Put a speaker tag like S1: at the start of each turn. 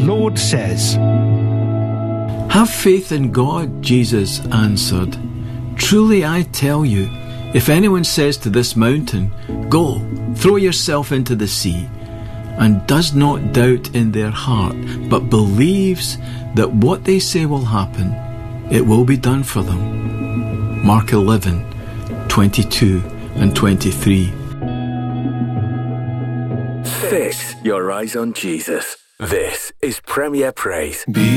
S1: Lord says,
S2: "Have faith in God," Jesus answered. "Truly I tell you, if anyone says to this mountain, 'Go, throw yourself into the sea,' and does not doubt in their heart, but believes that what they say will happen, it will be done for them." Mark 11:22 and 23.
S3: Fix your eyes on Jesus. This is Premier Praise.